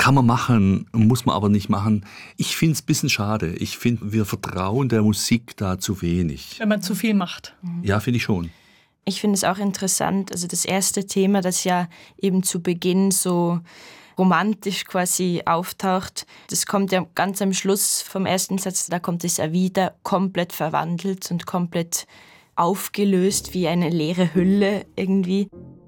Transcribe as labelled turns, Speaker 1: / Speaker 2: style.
Speaker 1: Kann man machen, muss man aber nicht machen. Ich finde es ein bisschen schade. Ich finde, wir vertrauen der Musik da zu wenig.
Speaker 2: Wenn man zu viel macht.
Speaker 1: Ja, finde ich schon.
Speaker 3: Ich finde es auch interessant, also das erste Thema, das ja eben zu Beginn so romantisch quasi auftaucht, das kommt ja ganz am Schluss vom ersten Satz, da kommt es ja wieder komplett verwandelt und komplett aufgelöst wie eine leere Hülle irgendwie.